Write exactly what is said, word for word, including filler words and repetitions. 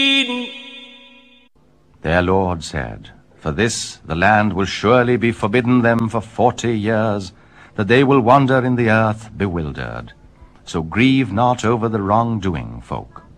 Their Lord said, For this the land will surely be forbidden them for forty years, that they will wander in the earth bewildered. So grieve not over the wrongdoing folk.